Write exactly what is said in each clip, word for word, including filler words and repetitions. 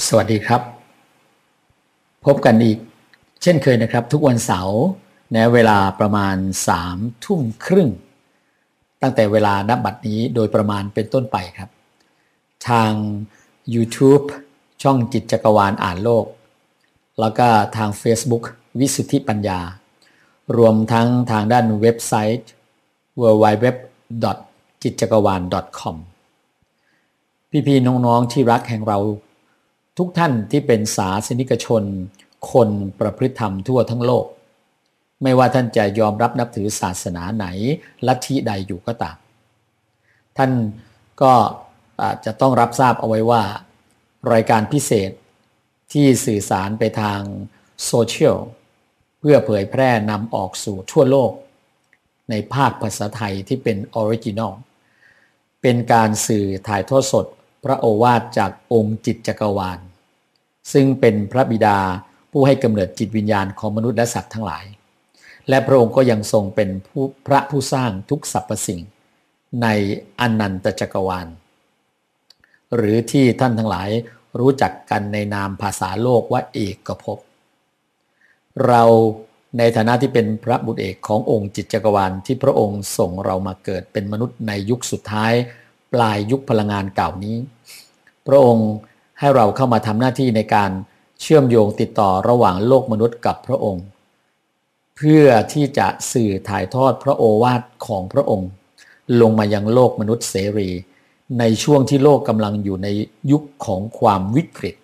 สวัสดีครับพบกันอีกเช่นเคยนะครับทุกวันเสาร์นะเวลาประมาณสามทุ่มครึ่งตั้งแต่เวลาณบัดนี้โดยประมาณเป็นต้นไปครับทาง YouTube ช่องจิตจักรวาลอ่านโลกแล้วก็ทาง Facebook วิสุทธิปัญญารวมทั้งทางด้านเว็บไซต์ ดับเบิลยู ดับเบิลยู ดับเบิลยู ดอท จิตจักรวาล ดอท คอม พี่ๆน้องๆที่รักแห่งเราทุกท่านที่เป็นศาสนิกชนคนประพฤติธรรมทั่วทั้งโลกไม่ว่าท่านจะยอมรับนับถือศาสนาไหนลัทธิใดอยู่ก็ตามท่านก็อาจจะต้องรับทราบเอาไว้ว่ารายการพิเศษที่สื่อสารไปทางโซเชียลเพื่อเผยแพร่นำออกสู่ทั่วโลกในภาคภาษาไทยที่เป็นออริจินอลเป็นการสื่อถ่ายทอดสดพระโอวาทจากองค์จิตจักรวาลซึ่งเป็นพระบิดาผู้ให้กำเนิดจิตวิญญาณของมนุษย์และสัตว์ทั้งหลายและพระองค์ก็ยังทรงเป็นผู้พระผู้สร้างทุกสรรพสิ่งในอนันตจักรวาลหรือที่ท่านทั้งหลายรู้จักกันในนามภาษาโลกว่าเอกภพเราในฐานะที่เป็นพระบุตรเอกขององค์จิตจักรวาลที่พระองค์ส่งเรามาเกิดเป็นมนุษย์ในยุคสุดท้ายปลายยุคพลังงานเก่านี้พระองค์ให้เราเข้ามาทำหน้าที่ในการเชื่อมโยงติดต่อระหว่างโลกมนุษย์กับพระองค์เพื่อที่จะสื่อถ่ายทอดพระโอวาทของพระองค์ลงมายังโลกมนุษย์เสรีในช่วงที่โลกกำลังอยู่ในยุคของความวิกฤต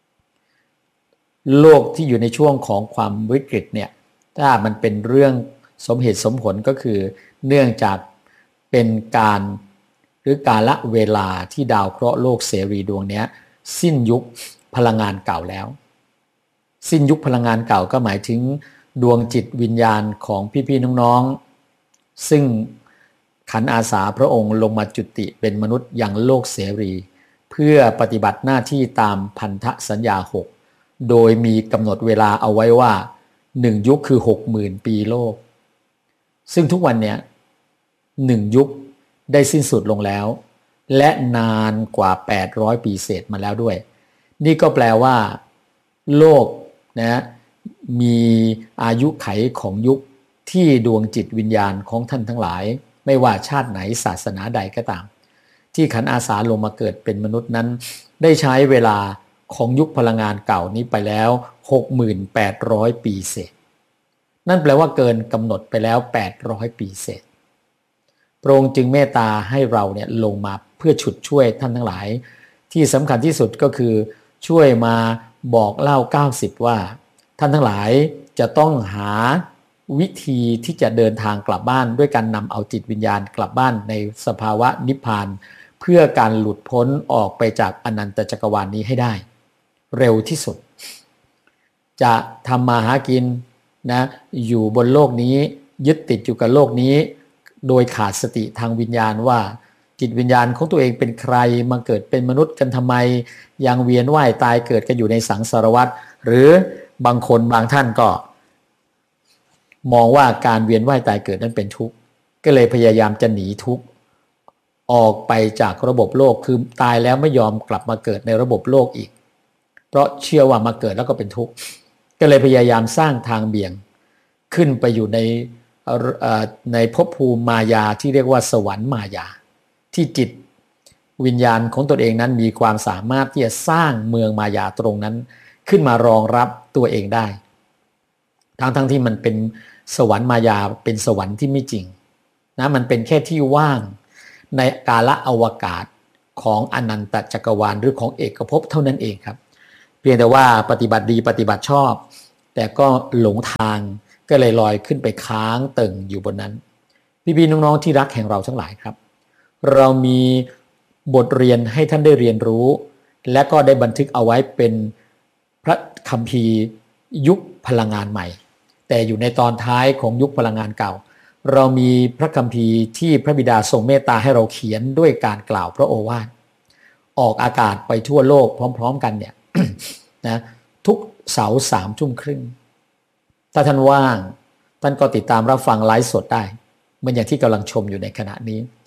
โลกที่อยู่ในช่วงของความวิกฤตเนี่ยถ้ามันเป็นเรื่องสมเหตุสมผลก็คือเนื่องจากเป็นการหรือการละเวลาที่ดาวเคราะห์โลกเสรีดวงนี้สิ้นยุคพลังงานเก่าแล้วสิ้นยุคพลังงานเก่าก็หมายถึงดวงจิตวิญญาณของพี่ๆน้องๆซึ่งขันอาสาพระองค์ลงมาจุติเป็นมนุษย์อย่างโลกเสรีเพื่อปฏิบัติหน้าที่ตามพันธสัญญาหกโดยมีกำหนดเวลาเอาไว้ว่าหนึ่งยุคคือ หกหมื่น ปีโลกซึ่งทุกวันเนี้ยหนึ่งยุคได้สิ้นสุดลงแล้วและนานกว่าแปดร้อยปีเศษมาแล้วด้วยนี่ก็แปลว่าโลกนะมีอายุไขของยุคที่ดวงจิตวิญญาณของท่านทั้งหลายไม่ว่าชาติไหนศาสนาใดก็ตามที่ขันอาสาลงมาเกิดเป็นมนุษย์นั้นได้ใช้เวลาของยุคพลังงานเก่านี้ไปแล้ว หกหมื่นแปดร้อย ปีเศษนั่นแปลว่าเกินกำหนดไปแล้วแปดร้อยปีเศษพระองค์จึงเมตตาให้เราเนี่ยลงมาเพื่อฉุดช่วยท่านทั้งหลายที่สำคัญที่สุดก็คือช่วยมาบอกเล่าเก้าสิบว่าท่านทั้งหลายจะต้องหาวิธีที่จะเดินทางกลับบ้านด้วยการนำเอาจิตวิญญาณกลับบ้านในสภาวะนิพพานเพื่อการหลุดพ้นออกไปจากอนันตจักรวาลนี้ให้ได้เร็วที่สุดจะทำมาหากินนะอยู่บนโลกนี้ยึดติดอยู่กับโลกนี้โดยขาดสติทางวิญญาณว่าจิตวิญญาณของตัวเองเป็นใครมาเกิดเป็นมนุษย์กันทำไมยังเวียนว่ายตายเกิดกันอยู่ในสังสารวัฏหรือบางคนบางท่านก็มองว่าการเวียนว่ายตายเกิดนั้นเป็นทุกข์ก็เลยพยายามจะหนีทุกข์ออกไปจากระบบโลกคือตายแล้วไม่ยอมกลับมาเกิดในระบบโลกอีกเพราะเชื่อว่ามาเกิดแล้วก็เป็นทุกข์ก็เลยพยายามสร้างทางเบี่ยงขึ้นไปอยู่ในในภพภูมิมายาที่เรียกว่าสวรรค์มายาที่จิตวิญญาณของตนเองนั้นมีความสามารถที่จะสร้างเมืองมายาตรงนั้นขึ้นมารองรับตัวเองได้ทั้งทั้งที่มันเป็นสวรรค์มายาเป็นสวรรค์ที่ไม่จริงนะมันเป็นแค่ที่ว่างในกาลอวกาศของอนันตจักรวาลหรือของเอกภพเท่านั้นเองครับเพียงแต่ว่าปฏิบัติดีปฏิบัติชอบแต่ก็หลงทางก็เลยลอยขึ้นไปค้างเติ่งอยู่บนนั้นพี่ๆน้องๆที่รักแห่งเราทั้งหลายครับเรามีบทเรียนให้ท่านได้เรียนรู้และก็ได้บันทึกเอาไว้เป็นพระคัมภีร์ยุคพลังงานใหม่แต่อยู่ในตอนท้ายของยุคพลังงานเก่าเรามีพระคัมภีร์ที่พระบิดาทรงเมตตาให้เราเขียนด้วยการกล่าวพระโอวาทออกอากาศไปทั่วโลกพร้อมๆกันเนี่ย นะทุกเสาร์สามทุ่มครึ่งถ้าท่านว่างท่านก็ติดตามรับฟังไลฟ์สดได้เหมือนอย่างที่กำลังชมอยู่ในขณะนี้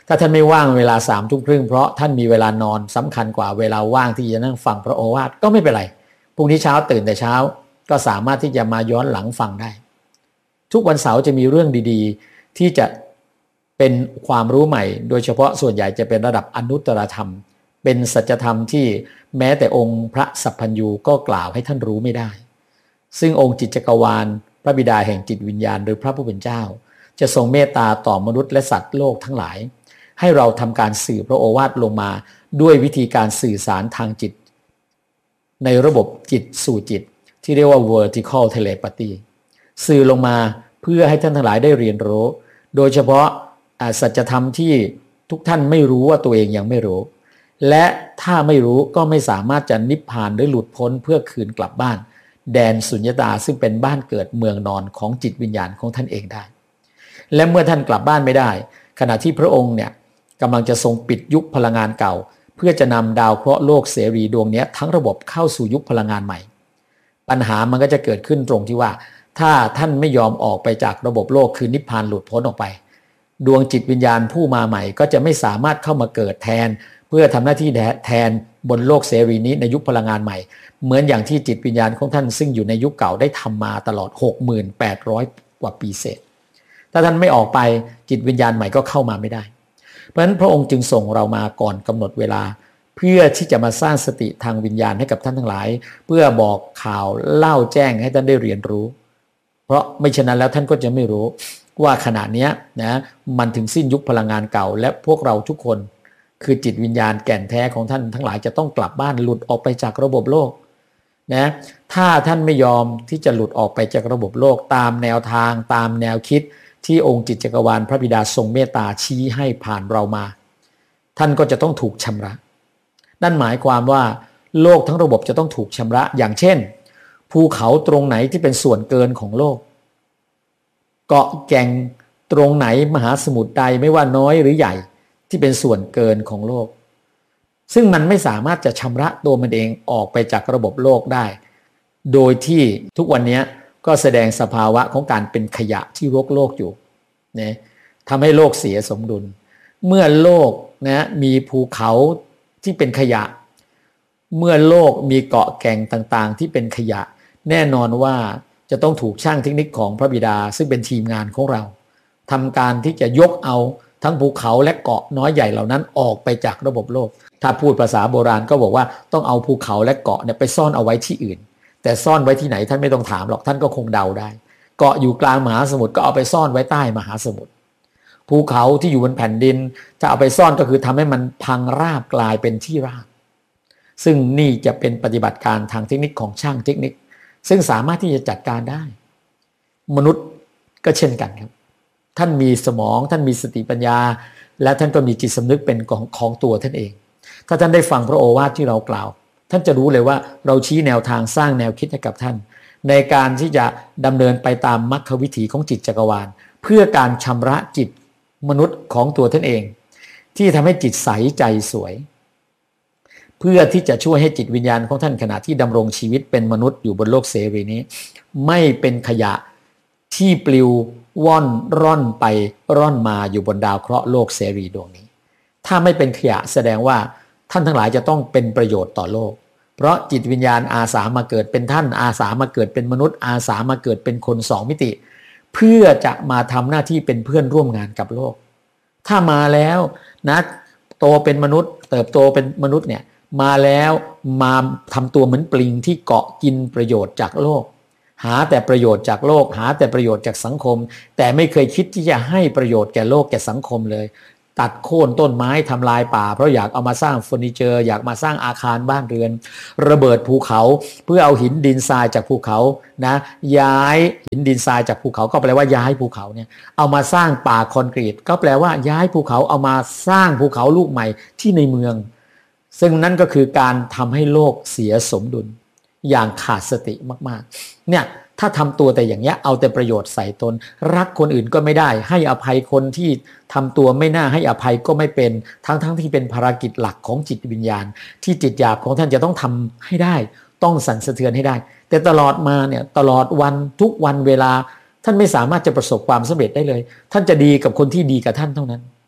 ถ้าท่านไม่ว่างเวลาสามทุ่มครึ่งเพราะท่านมีเวลานอนสำคัญกว่าเวลาว่างที่จะนั่งฟังพระโอวาทก็ไม่เป็นไรพรุ่งนี้เช้าตื่นแต่เช้าก็สามารถที่จะมาย้อนหลังฟังได้ทุกวันเสาร์จะมีเรื่องดีๆที่จะเป็นความรู้ใหม่โดยเฉพาะส่วนใหญ่จะเป็นระดับอนุตตรธรรมเป็นสัจธรรมที่แม้แต่องค์พระสัพพัญญูก็กล่าวให้ท่านรู้ไม่ได้ซึ่งองค์จิตจักรวาลพระบิดาแห่งจิตวิญญาณหรือพระผู้เป็นเจ้าจะทรงเมตตาต่อมนุษย์และสัตว์โลกทั้งหลายให้เราทำการสื่อพระโอวาทลงมาด้วยวิธีการสื่อสารทางจิตในระบบจิตสู่จิตที่เรียกว่า vertical telepathy สื่อลงมาเพื่อให้ท่านทั้งหลายได้เรียนรู้โดยเฉพาะสัจธรรมที่ทุกท่านไม่รู้ว่าตัวเองยังไม่รู้และถ้าไม่รู้ก็ไม่สามารถจะนิพพานหรือหลุดพ้นเพื่อคืนกลับบ้านแดนสุญญตาซึ่งเป็นบ้านเกิดเมืองนอนของจิตวิญญาณของท่านเองได้และเมื่อท่านกลับบ้านไม่ได้ขณะที่พระองค์เนี่ยกำลังจะทรงปิดยุคพลังงานเก่าเพื่อจะนำดาวเคราะห์โลกเสรีดวงนี้ทั้งระบบเข้าสู่ยุคพลังงานใหม่ปัญหามันก็จะเกิดขึ้นตรงที่ว่าถ้าท่านไม่ยอมออกไปจากระบบโลกคือนิพพานหลุดพ้นออกไปดวงจิตวิญญาณผู้มาใหม่ก็จะไม่สามารถเข้ามาเกิดแทนเพื่อทำหน้าที่แทนบนโลกเสรีนี้ในยุคพลังงานใหม่เหมือนอย่างที่จิตวิญญาณของท่านซึ่งอยู่ในยุคเก่าได้ทำมาตลอด หกหมื่นแปดร้อย กว่าปีเศษถ้าท่านไม่ออกไปจิตวิญญาณใหม่ก็เข้ามาไม่ได้เพราะฉะนั้นพระองค์จึงส่งเรามาก่อนกำหนดเวลาเพื่อที่จะมาสร้างสติทางวิญญาณให้กับท่านทั้งหลายเพื่อบอกข่าวเล่าแจ้งให้ท่านได้เรียนรู้เพราะไม่ฉะนั้นแล้วท่านก็จะไม่รู้ว่าขณะนี้นะมันถึงสิ้นยุคพลังงานเก่าและพวกเราทุกคนคือจิตวิญญาณแก่นแท้ของท่านทั้งหลายจะต้องกลับบ้านหลุดออกไปจากระบบโลกนะถ้าท่านไม่ยอมที่จะหลุดออกไปจากระบบโลกตามแนวทางตามแนวคิดที่องค์จิตจักรวาลพระบิดาทรงเมตตาชี้ให้ผ่านเรามาท่านก็จะต้องถูกชำระนั่นหมายความว่าโลกทั้งระบบจะต้องถูกชำระอย่างเช่นภูเขาตรงไหนที่เป็นส่วนเกินของโลกเกาะแก่งตรงไหนมหาสมุทรใดไม่ว่าน้อยหรือใหญ่ที่เป็นส่วนเกินของโลกซึ่งมันไม่สามารถจะชำระตัวมันเองออกไปจากระบบโลกได้โดยที่ทุกวันนี้ก็แสดงสภาวะของการเป็นขยะที่รกโลกอยู่นะทำให้โลกเสียสมดุลเมื่อโลกนะมีภูเขาที่เป็นขยะเมื่อโลกมีเกาะแก่งต่างๆที่เป็นขยะแน่นอนว่าจะต้องถูกช่างเทคนิคของพระบิดาซึ่งเป็นทีมงานของเราทำการที่จะยกเอาทั้งภูเขาและเกาะน้อยใหญ่เหล่านั้นออกไปจากระบบโลกถ้าพูดภาษาโบราณก็บอกว่าต้องเอาภูเขาและเกาะเนี่ยไปซ่อนเอาไว้ที่อื่นแต่ซ่อนไว้ที่ไหนท่านไม่ต้องถามหรอกท่านก็คงเดาได้เกาะอยู่กลางมหาสมุทรก็เอาไปซ่อนไว้ใต้มหาสมุทรภูเขาที่อยู่บนแผ่นดินจะเอาไปซ่อนก็คือทำให้มันพังราบกลายเป็นที่ราบซึ่งนี่จะเป็นปฏิบัติการทางเทคนิคของช่างเทคนิคซึ่งสามารถที่จะจัดการได้มนุษย์ก็เช่นกันครับท่านมีสมองท่านมีสติปัญญาและท่านก็มีจิตสำนึกเป็นของของตัวท่านเองถ้าท่านได้ฟังพระโอวาทที่เรากล่าวท่านจะรู้เลยว่าเราชี้แนวทางสร้างแนวคิดให้กับท่านในการที่จะดำเนินไปตามมรรควิถีของจิตจักรวาลเพื่อการชำระจิตมนุษย์ของตัวท่านเองที่ทำให้จิตใสใจสวยเพื่อที่จะช่วยให้จิตวิญญาณของท่านขณะที่ดำรงชีวิตเป็นมนุษย์อยู่บนโลกเสรีนี้ไม่เป็นขยะที่ปลิวว่อนร่อนไปร่อนมาอยู่บนดาวเคราะห์โลกเสรีดวงนี้ถ้าไม่เป็นขยะแสดงว่าท่านทั้งหลายจะต้องเป็นประโยชน์ต่อโลกเพราะจิตวิญญาณอาสามาเกิดเป็นท่านอาสามาเกิดเป็นมนุษย์อาสามาเกิดเป็นคนสองมิติเพื่อจะมาทำหน้าที่เป็นเพื่อนร่วมงานกับโลกถ้ามาแล้วนะโตเป็นมนุษย์เติบโตเป็นมนุษย์เนี่ยมาแล้วมาทำตัวเหมือนปลิงที่เกาะกินประโยชน์จากโลกหาแต่ประโยชน์จากโลกหาแต่ประโยชน์จากสังคมแต่ไม่เคยคิดที่จะให้ประโยชน์แก่โลกแก่สังคมเลยตัดโค่นต้นไม้ทำลายป่าเพราะอยากเอามาสร้างเฟอร์นิเจอร์อยากมาสร้างอาคารบ้านเรือนระเบิดภูเขาเพื่อเอาหินดินทรายจากภูเขานะย้ายหินดินทรายจากภูเขาก็แปลว่าย้ายภูเขาเนี่ยเอามาสร้างป่าคอนกรีตก็แปลว่าย้ายภูเขาเอามาสร้างภูเขาลูกใหม่ที่ในเมืองซึ่งนั่นก็คือการทำให้โลกเสียสมดุลอย่างขาดสติมากๆเนี่ยถ้าทำตัวแต่อย่างเงี้ยเอาแต่ประโยชน์ใส่ตนรักคนอื่นก็ไม่ได้ให้อภัยคนที่ทำตัวไม่น่าให้อภัยก็ไม่เป็นทั้งๆ ท, ที่เป็นภารกิจหลักของจิตวิญญาณที่จิตหยาบของท่านจะต้องทำให้ได้ต้องสั่นสะเทือนให้ได้แต่ตลอดมาเนี่ยตลอดวันทุกวันเวลาท่านไม่สามารถจะประสบความสำเร็จได้เลยท่านจะดีกับคนที่ดีกับท่านเท่านั้น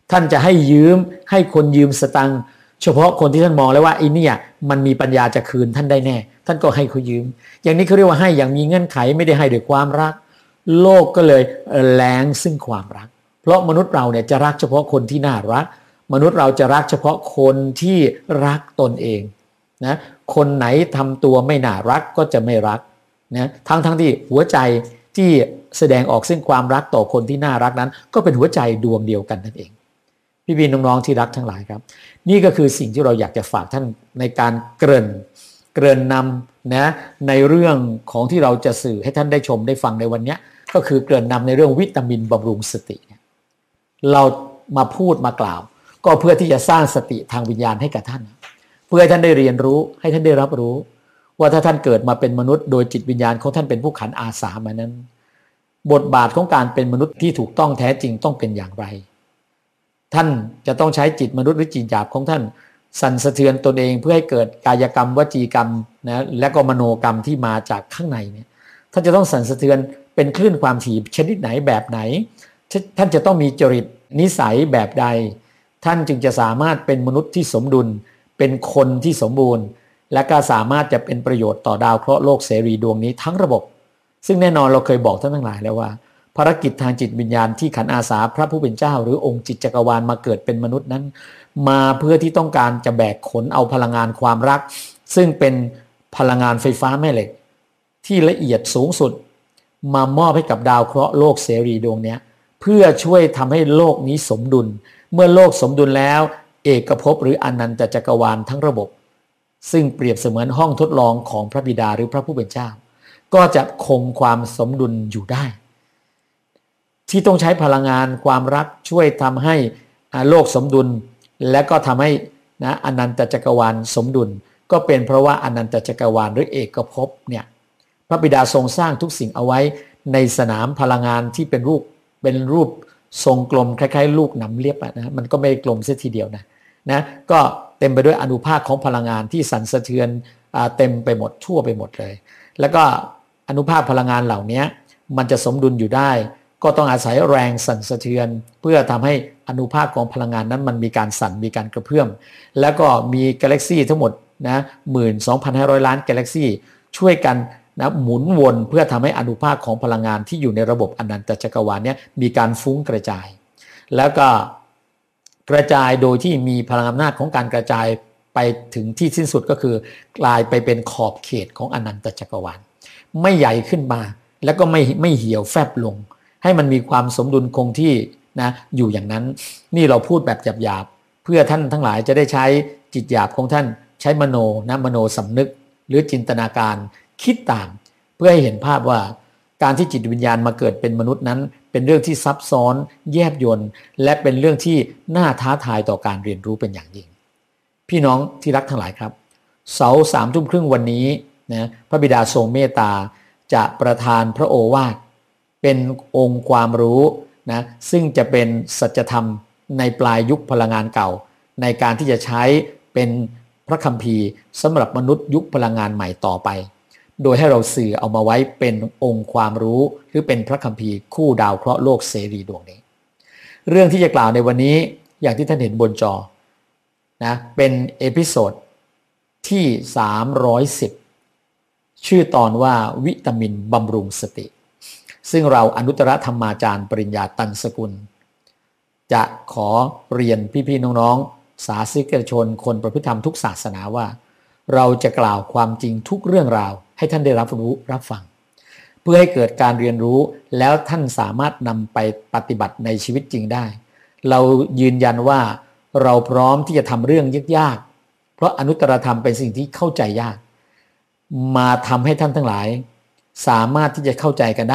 ท่านจะให้ยืมให้คนยืมสตังค์เฉพาะคนที่ท่านมองแล้วว่าไอ้นี่มันมีปัญญาจะคืนท่านได้แน่ท่านก็ให้เขายืมอย่างนี้เขาเรียกว่าให้อย่างมีเงื่อนไขไม่ได้ให้ด้วยความรักโลกก็เลยแล้งซึ่งความรักเพราะมนุษย์เราเนี่ยจะรักเฉพาะคนที่น่ารักมนุษย์เราจะรักเฉพาะคนที่รักตนเองนะคนไหนทำตัวไม่น่ารักก็จะไม่รักนะทั้งทั้งที่หัวใจที่แสดงออกซึ่งความรักต่อคนที่น่ารักนั้นก็เป็นหัวใจดวงเดียวกันนั่นเองพี่พี่น้องๆที่รักทั้งหลายครับนี่ก็คือสิ่งที่เราอยากจะฝากท่านในการเกริ่นเกริ่นนำนะในเรื่องของที่เราจะสื่อให้ท่านได้ชมได้ฟังในวันนี้ก็คือเกริ่นนำในเรื่องวิตามินบำรุงสติเรามาพูดมากล่าวก็เพื่อที่จะสร้างสติทางวิญญาณให้กับท่านเพื่อให้ท่านได้เรียนรู้ให้ท่านได้รับรู้ว่าถ้าท่านเกิดมาเป็นมนุษย์โดยจิตวิญญาณของท่านเป็นผู้ขันอาสามานั้นบทบาทของการเป็นมนุษย์ที่ถูกต้องแท้จริงต้องเป็นอย่างไรท่านจะต้องใช้จิตมนุษย์หรือจิตหยาบของท่านสั่นสะเทือนตนเองเพื่อให้เกิดกายกรรมวจีกรรมนะและก็มโนกรรมที่มาจากข้างในเนี่ยท่านจะต้องสั่นสะเทือนเป็นคลื่นความถี่ชนิดไหนแบบไหนท่านจะต้องมีจริตนิสัยแบบใดท่านจึงจะสามารถเป็นมนุษย์ที่สมดุลเป็นคนที่สมบูรณ์และก็สามารถจะเป็นประโยชน์ต่อดาวเคราะห์โลกเสรีดวงนี้ทั้งระบบซึ่งแน่นอนเราเคยบอกท่านทั้งหลายแล้วว่าภารกิจทางจิตวิญญาณที่ขันอาสาพระผู้เป็นเจ้าหรือองค์จิตจักรวาลมาเกิดเป็นมนุษย์นั้นมาเพื่อที่ต้องการจะแบกขนเอาพลังงานความรักซึ่งเป็นพลังงานไฟฟ้าแม่เหล็กที่ละเอียดสูงสุดมามอบให้กับดาวเคราะห์โลกเสรีดวงนี้เพื่อช่วยทำให้โลกนี้สมดุลเมื่อโลกสมดุลแล้วเอกภพหรืออนันตจักรวาลทั้งระบบซึ่งเปรียบเสมือนห้องทดลองของพระบิดาหรือพระผู้เป็นเจ้าก็จะคงความสมดุลอยู่ได้ที่ต้องใช้พลังงานความรักช่วยทำให้โลกสมดุลและก็ทำให้นะอนันตจักรวาลสมดุลก็เป็นเพราะว่าอนันตจักรวาลหรือเอกภพเนี่ยพระบิดาทรงสร้างทุกสิ่งเอาไว้ในสนามพลังงานที่เป็นรูปเป็นรูปทรงกลมคล้ายๆลูกหนำเลียบนะมันก็ไม่กลมเสียทีเดียวนะนะก็เต็มไปด้วยอนุภาคของพลังงานที่สั่นสะเทือนเต็มไปหมดทั่วไปหมดเลยแล้วก็อนุภาคพลังงานเหล่านี้มันจะสมดุลอยู่ได้ก็ต้องอาศัยแรงสั่นสะเทือนเพื่อทำให้อนุภาคของพลังงานนั้นมันมีการสั่นมีการกระเพื่อมแล้วก็มีกาแล็กซี่ทั้งหมดนะหมื่นสองพันห้าร้อยล้านกาแล็กซี่ช่วยกันนะหมุนวนเพื่อทำให้อนุภาคของพลังงานที่อยู่ในระบบอนันตจักรวาลนี้มีการฟุ้งกระจายแล้วก็กระจายโดยที่มีพลังอำนาจของการกระจายไปถึงที่สิ้นสุดก็คือกลายไปเป็นขอบเขตของอนันตจักรวาลไม่ใหญ่ขึ้นมาแล้วก็ไม่ไม่เหี่ยวแฟบลงให้มันมีความสมดุลคงที่นะอยู่อย่างนั้นนี่เราพูดแบบหยาบๆเพื่อท่านทั้งหลายจะได้ใช้จิตหยาบของท่านใช้มโนนะมโนสำนึกหรือจินตนาการคิดตามเพื่อให้เห็นภาพว่าการที่จิตวิญญาณมาเกิดเป็นมนุษย์นั้นเป็นเรื่องที่ซับซ้อนแยบยลและเป็นเรื่องที่น่าท้าทายต่อการเรียนรู้เป็นอย่างยิ่งพี่น้องที่รักทั้งหลายครับเสาร์สามทุ่มครึ่งวันนี้นะพระบิดาทรงเมตตาจะประทานพระโอวาทเป็นองค์ความรู้นะซึ่งจะเป็นสัจธรรมในปลายยุคพลังงานเก่าในการที่จะใช้เป็นพระคัมภีร์สำหรับมนุษย์ยุคพลังงานใหม่ต่อไปโดยให้เราสื่อเอามาไว้เป็นองค์ความรู้หรือเป็นพระคัมภีร์คู่ดาวเคราะห์โลกเสรีดวงนี้เรื่องที่จะกล่าวในวันนี้อย่างที่ท่านเห็นบนจอนะเป็นเอพิโซดที่สามร้อยสิบชื่อตอนว่าวิตามินบำรุงสติซึ่งเราอนุตตรธรรมาจารย์ปริญญาตันสกุลจะขอเรียนพี่ๆน้องๆสาธุชนคนประพฤติธรรมทุกศาสนาว่าเราจะกล่าวความจริงทุกเรื่องราวให้ท่านได้รับรู้รับฟังเพื่อให้เกิดการเรียนรู้แล้วท่านสามารถนำไปปฏิบัติในชีวิตจริงได้เรายืนยันว่าเราพร้อมที่จะทำเรื่องยากๆเพราะอนุตตรธรรมเป็นสิ่งที่เข้าใจยากมาทำให้ท่านทั้งหลายสามารถที่จะเข้าใจกันได้